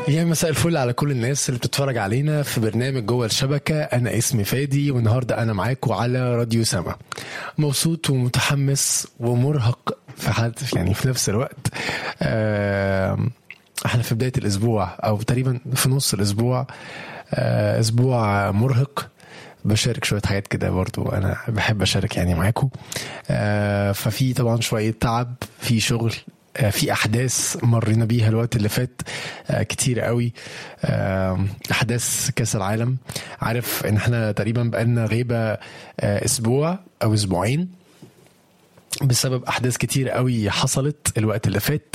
يا مساء الفل على كل الناس اللي بتتفرج علينا في برنامج جوه الشبكة. أنا اسمي فادي والنهاردة أنا معاكم على راديو سما. مبسوط ومتحمس ومرهق في نفس الوقت. احنا في بداية الأسبوع أو تقريبا في نص الأسبوع. أسبوع مرهق. بشارك شوية حاجات كده برضو أنا بحب أشارك معاكم. ففي طبعا شوية تعب في شغل، في أحداث مرينا بيها الوقت اللي فات كتير قوي. أحداث كأس العالم. عارف إن احنا تقريبا بقالنا غيبة أسبوع أو أسبوعين بسبب أحداث كتير قوي حصلت الوقت اللي فات.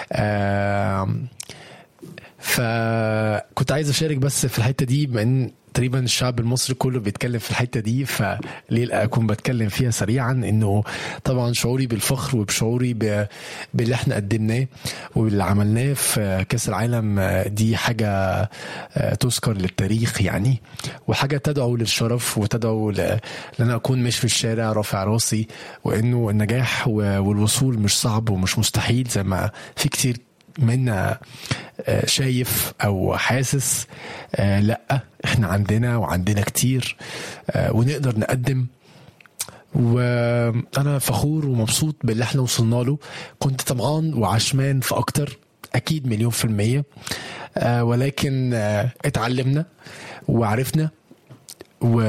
فكنت عايز أشارك بس في الحتة دي، بأن تقريبا الشعب المصري كله بيتكلم في الحتة دي، فليه أكون بتكلم فيها سريعا. إنه طبعا شعوري بالفخر وبشعوري باللي احنا قدمناه واللي عملناه في كأس العالم دي حاجة تذكر للتاريخ وحاجة تدعو للشرف وتدعو لأن أكون مش في الشارع رافع راسي، وإنه النجاح والوصول مش صعب ومش مستحيل زي ما في كتير منا شايف أو حاسس. لأ، احنا عندنا كتير ونقدر نقدم. وأنا فخور ومبسوط باللي احنا وصلنا له. كنت طمعان وعشمان في أكتر، أكيد 1,000,000%. ولكن اتعلمنا وعرفنا